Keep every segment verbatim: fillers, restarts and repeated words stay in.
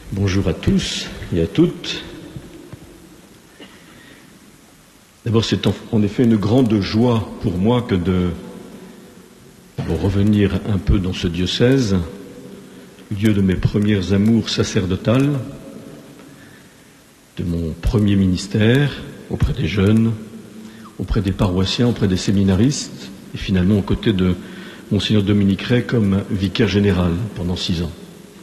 Bonjour à tous et à toutes. D'abord, c'est en effet une grande joie pour moi que de pour revenir un peu dans ce diocèse, lieu de mes premières amours sacerdotales, de mon premier ministère auprès des jeunes, auprès des paroissiens, auprès des séminaristes, et finalement aux côtés de Monseigneur Dominique Ray comme vicaire général pendant six ans.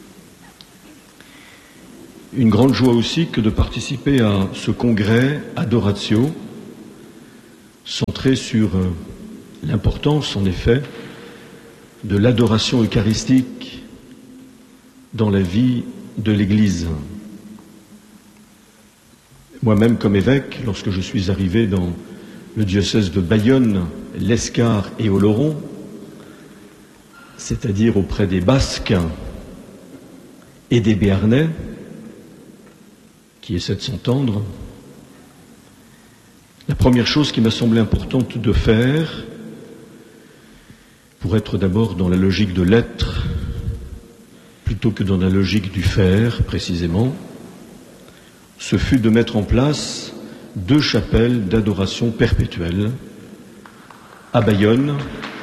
Une grande joie aussi que de participer à ce congrès Adoratio, centré sur l'importance, en effet, de l'adoration eucharistique dans la vie de l'Église. Moi-même, comme évêque, lorsque je suis arrivé dans le diocèse de Bayonne, l'Escar et Oloron, c'est-à-dire auprès des Basques et des Béarnais, qui essaient de s'entendre, la première chose qui m'a semblé importante de faire, pour être d'abord dans la logique de l'être, plutôt que dans la logique du faire, précisément, ce fut de mettre en place deux chapelles d'adoration perpétuelle à Bayonne.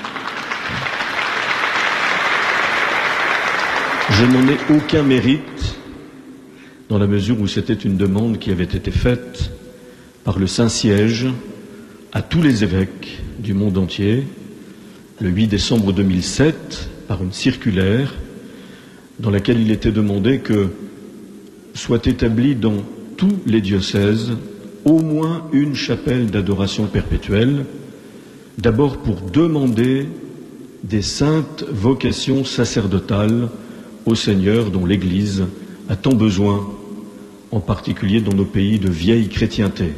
Je n'en ai aucun mérite, dans la mesure où c'était une demande qui avait été faite par le Saint-Siège à tous les évêques du monde entier, le huit décembre deux mille sept, par une circulaire dans laquelle il était demandé que soit établie dans tous les diocèses au moins une chapelle d'adoration perpétuelle, d'abord pour demander des saintes vocations sacerdotales au Seigneur dont l'Église a tant besoin, en particulier dans nos pays de vieille chrétienté.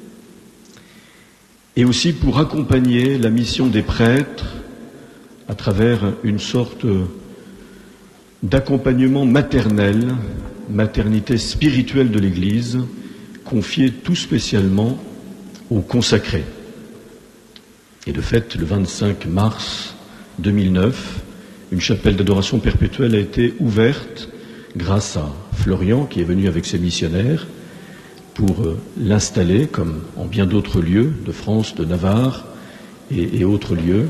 Et aussi pour accompagner la mission des prêtres à travers une sorte d'accompagnement maternel, maternité spirituelle de l'Église, confiée tout spécialement aux consacrés. Et de fait, le vingt-cinq mars deux mille neuf, une chapelle d'adoration perpétuelle a été ouverte grâce à Florian, qui est venu avec ses missionnaires, pour euh, l'installer, comme en bien d'autres lieux de France, de Navarre et, et autres lieux,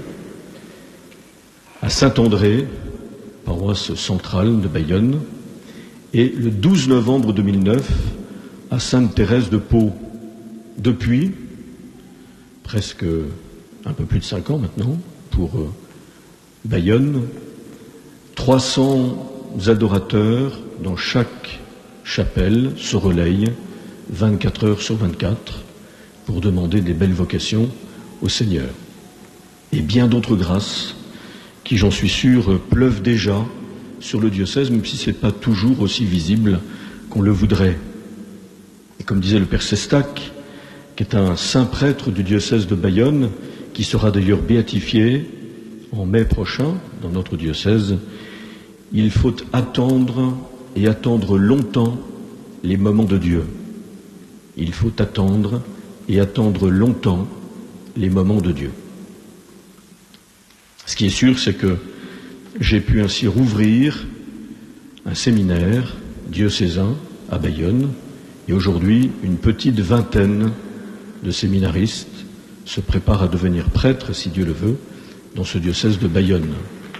à Saint-André, paroisse centrale de Bayonne, et le douze novembre deux mille neuf, à Sainte-Thérèse de Pau. Depuis, presque un peu plus de cinq ans maintenant, pour euh, Bayonne, trois cents adorateurs dans chaque chapelle se relayent vingt-quatre heures sur vingt-quatre pour demander des belles vocations au Seigneur. Et bien d'autres grâces qui, j'en suis sûr, pleuvent déjà sur le diocèse, même si ce n'est pas toujours aussi visible qu'on le voudrait. Et comme disait le Père Sestac, qui est un saint prêtre du diocèse de Bayonne, qui sera d'ailleurs béatifié en mai prochain dans notre diocèse, il faut attendre et attendre longtemps les moments de Dieu. Il faut attendre et attendre longtemps les moments de Dieu. Ce qui est sûr, c'est que j'ai pu ainsi rouvrir un séminaire diocésain à Bayonne, et aujourd'hui, une petite vingtaine de séminaristes se préparent à devenir prêtres, si Dieu le veut, dans ce diocèse de Bayonne.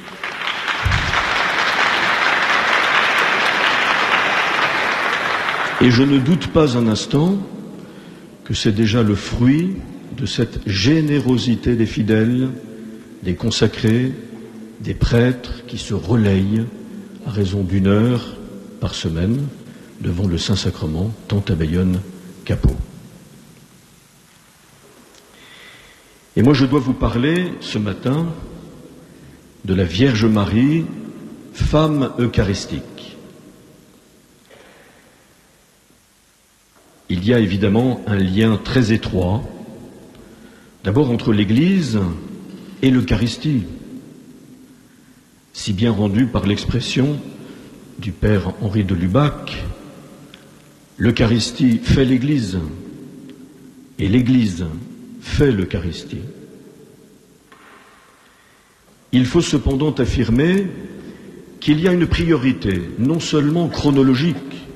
Et je ne doute pas un instant que c'est déjà le fruit de cette générosité des fidèles, des consacrés, des prêtres qui se relayent à raison d'une heure par semaine devant le Saint-Sacrement, tant à Bayonne qu'à Pau. Et moi, je dois vous parler ce matin de la Vierge Marie, femme eucharistique. Il y a évidemment un lien très étroit, d'abord entre l'Église et l'Eucharistie, si bien rendu par l'expression du Père Henri de Lubac, l'Eucharistie fait l'Église et l'Église fait l'Eucharistie. Il faut cependant affirmer qu'il y a une priorité, non seulement chronologique,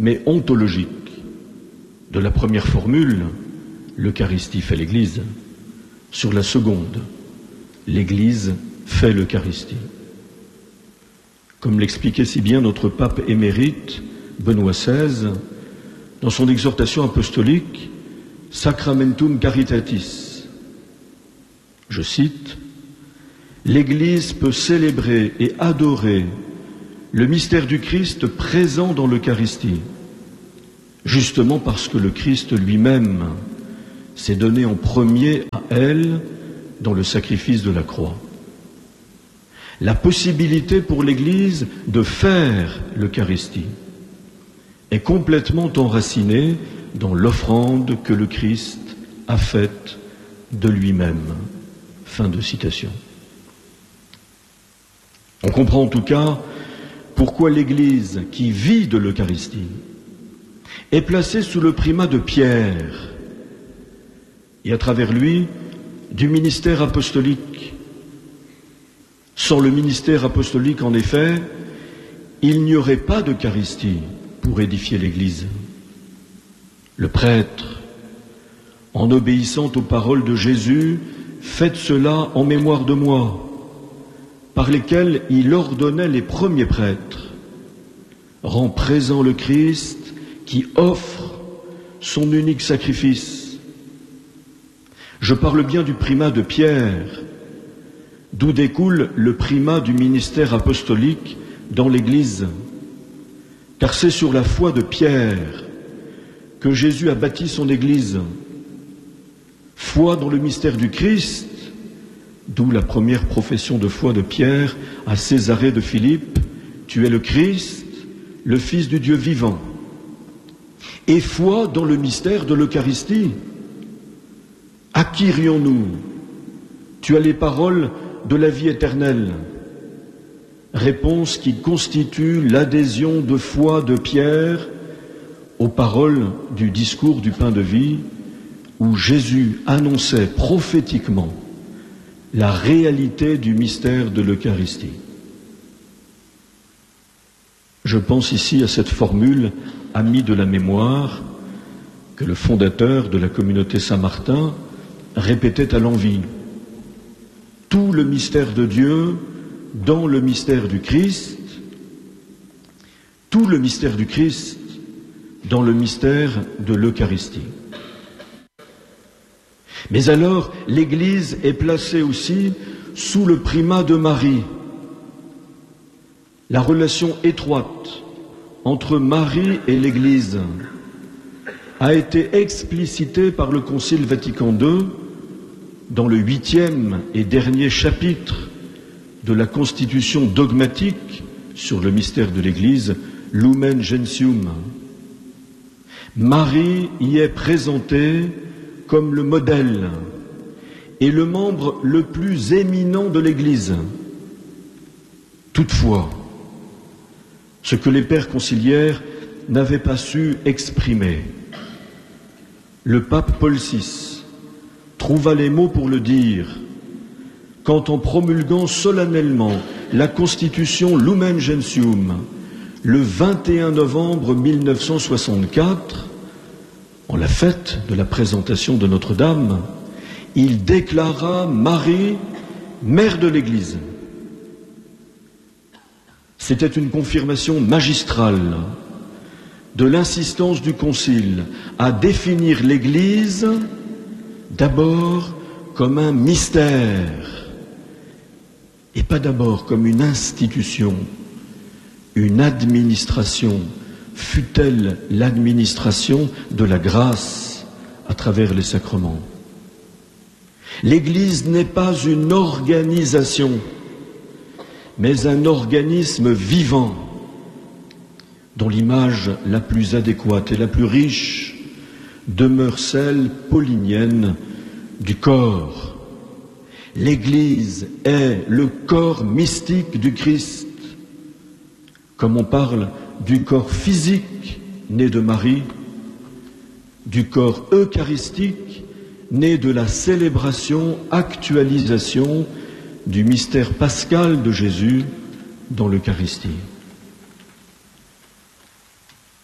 mais ontologique de la première formule, l'Eucharistie fait l'Église, sur la seconde, l'Église fait l'Eucharistie. Comme l'expliquait si bien notre pape émérite, Benoît seize, dans son exhortation apostolique Sacramentum Caritatis. Je cite, « L'Église peut célébrer et adorer le mystère du Christ présent dans l'Eucharistie, justement parce que le Christ lui-même s'est donné en premier à elle dans le sacrifice de la croix. La possibilité pour l'Église de faire l'Eucharistie est complètement enracinée dans l'offrande que le Christ a faite de lui-même. » Fin de citation. On comprend en tout cas pourquoi l'Église, qui vit de l'Eucharistie, est placée sous le primat de Pierre et à travers lui du ministère apostolique. Sans le ministère apostolique, en effet, il n'y aurait pas d'Eucharistie pour édifier l'Église. Le prêtre, en obéissant aux paroles de Jésus, faites cela en mémoire de moi, par lesquelles il ordonnait les premiers prêtres, rend présent le Christ qui offre son unique sacrifice. Je parle bien du primat de Pierre, d'où découle le primat du ministère apostolique dans l'Église, car c'est sur la foi de Pierre que Jésus a bâti son Église. Foi dans le mystère du Christ, d'où la première profession de foi de Pierre à Césarée de Philippe, tu es le Christ, le Fils du Dieu vivant. Et foi dans le mystère de l'Eucharistie. À qui rions-nous? Tu as les paroles de la vie éternelle. Réponse qui constitue l'adhésion de foi de Pierre aux paroles du discours du pain de vie, où Jésus annonçait prophétiquement la réalité du mystère de l'Eucharistie. Je pense ici à cette formule amie de la mémoire que le fondateur de la communauté Saint-Martin répétait à l'envi. Tout le mystère de Dieu dans le mystère du Christ, tout le mystère du Christ dans le mystère de l'Eucharistie. Mais alors, l'Église est placée aussi sous le primat de Marie. La relation étroite entre Marie et l'Église a été explicitée par le Concile Vatican deux dans le huitième et dernier chapitre de la Constitution dogmatique sur le mystère de l'Église, Lumen Gentium. Marie y est présentée comme le modèle et le membre le plus éminent de l'Église. Toutefois, ce que les pères conciliaires n'avaient pas su exprimer, le pape Paul six trouva les mots pour le dire quand, en promulguant solennellement la Constitution Lumen Gentium le vingt et un novembre mille neuf cent soixante-quatre, en la fête de la présentation de Notre-Dame, il déclara Marie, mère de l'Église. C'était une confirmation magistrale de l'insistance du Concile à définir l'Église d'abord comme un mystère et pas d'abord comme une institution, une administration, fût-elle l'administration de la grâce à travers les sacrements. L'Église n'est pas une organisation, mais un organisme vivant, dont l'image la plus adéquate et la plus riche demeure celle paulinienne du corps. L'Église est le corps mystique du Christ, comme on parle du corps physique né de Marie, du corps eucharistique né de la célébration, actualisation du mystère pascal de Jésus dans l'Eucharistie.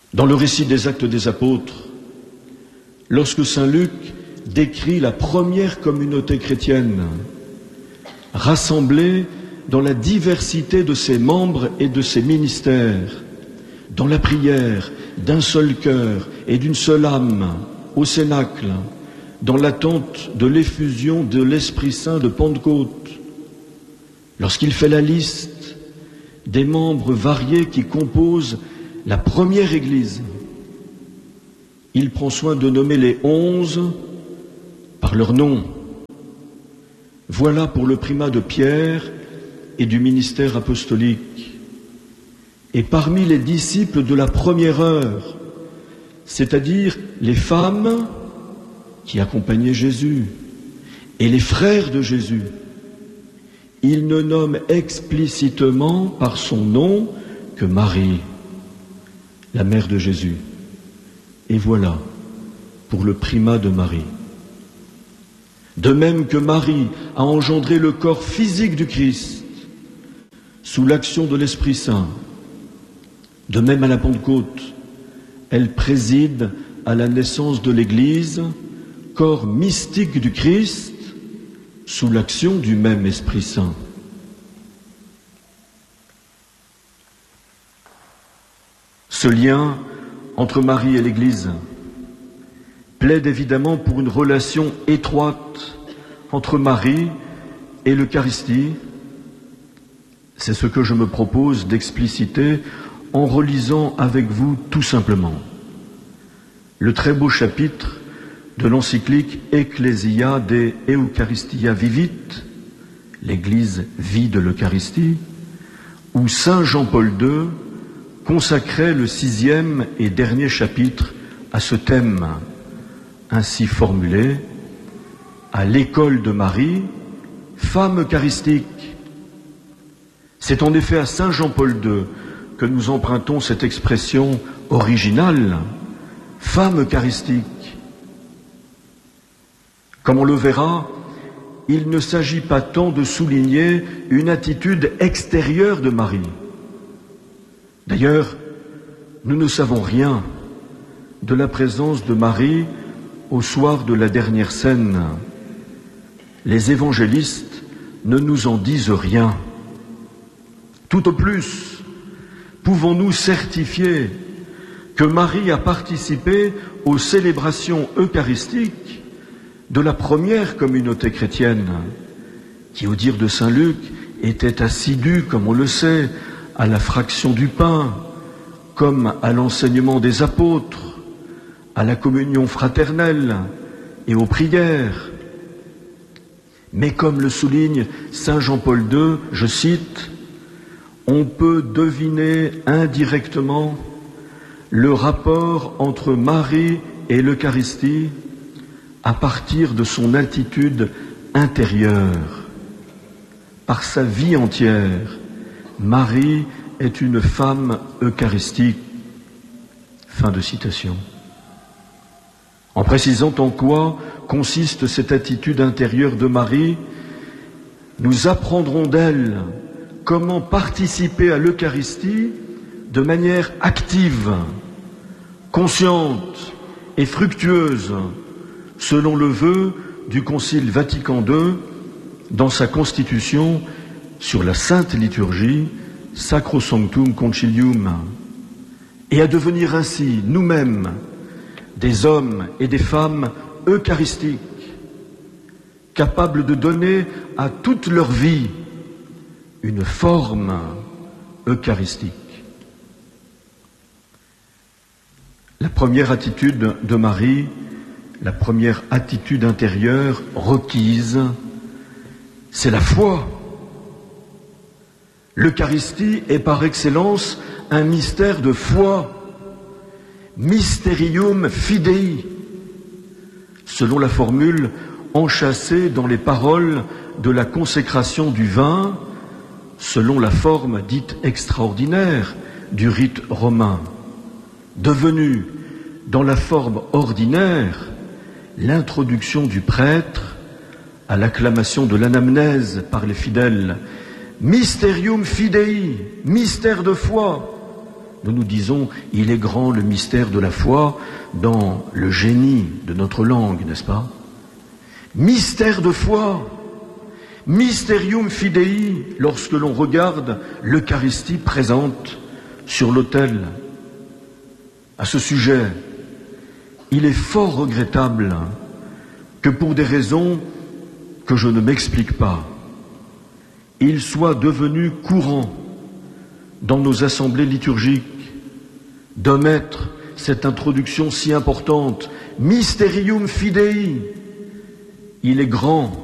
Dans le récit des Actes des Apôtres, lorsque saint Luc décrit la première communauté chrétienne, rassemblée dans la diversité de ses membres et de ses ministères, dans la prière d'un seul cœur et d'une seule âme, au Cénacle, dans l'attente de l'effusion de l'Esprit Saint de Pentecôte, lorsqu'il fait la liste des membres variés qui composent la première Église, il prend soin de nommer les onze par leur nom. Voilà pour le primat de Pierre et du ministère apostolique. Et parmi les disciples de la première heure, c'est-à-dire les femmes qui accompagnaient Jésus et les frères de Jésus, il ne nomme explicitement par son nom que Marie, la mère de Jésus. Et voilà pour le primat de Marie. De même que Marie a engendré le corps physique du Christ sous l'action de l'Esprit Saint, de même à la Pentecôte, elle préside à la naissance de l'Église, corps mystique du Christ, sous l'action du même Esprit Saint. Ce lien entre Marie et l'Église plaide évidemment pour une relation étroite entre Marie et l'Eucharistie. C'est ce que je me propose d'expliciter en relisant avec vous tout simplement le très beau chapitre de l'encyclique Ecclesia de Eucharistia Vivit, l'Église vit de l'Eucharistie, où saint Jean-Paul deux consacrait le sixième et dernier chapitre à ce thème, ainsi formulé, à l'école de Marie, femme eucharistique. C'est en effet à saint Jean-Paul deux que nous empruntons cette expression originale, femme eucharistique. Comme on le verra, il ne s'agit pas tant de souligner une attitude extérieure de Marie. D'ailleurs, nous ne savons rien de la présence de Marie au soir de la dernière scène. Les évangélistes ne nous en disent rien. Tout au plus, pouvons-nous certifier que Marie a participé aux célébrations eucharistiques de la première communauté chrétienne, qui, au dire de saint Luc, était assidue, comme on le sait, à la fraction du pain, comme à l'enseignement des apôtres, à la communion fraternelle et aux prières. Mais comme le souligne saint Jean-Paul deux, je cite, on peut deviner indirectement le rapport entre Marie et l'Eucharistie à partir de son attitude intérieure. Par sa vie entière, Marie est une femme eucharistique. Fin de citation. En précisant en quoi consiste cette attitude intérieure de Marie, nous apprendrons d'elle comment participer à l'Eucharistie de manière active, consciente et fructueuse, selon le vœu du Concile Vatican deux dans sa constitution sur la Sainte Liturgie, Sacrosanctum Concilium, et à devenir ainsi nous-mêmes des hommes et des femmes eucharistiques, capables de donner à toute leur vie une forme eucharistique. La première attitude de Marie, la première attitude intérieure requise, c'est la foi. L'Eucharistie est par excellence un mystère de foi, mysterium fidei, selon la formule enchâssée dans les paroles de la consécration du vin, selon la forme dite extraordinaire du rite romain, devenue dans la forme ordinaire l'introduction du prêtre à l'acclamation de l'anamnèse par les fidèles. Mysterium fidei, mystère de foi, nous nous disons, il est grand le mystère de la foi dans le génie de notre langue, n'est-ce pas? Mystère de foi, mysterium fidei, lorsque l'on regarde l'Eucharistie présente sur l'autel. À ce sujet, il est fort regrettable que pour des raisons que je ne m'explique pas, il soit devenu courant dans nos assemblées liturgiques d'omettre cette introduction si importante, Mysterium Fidei. Il est grand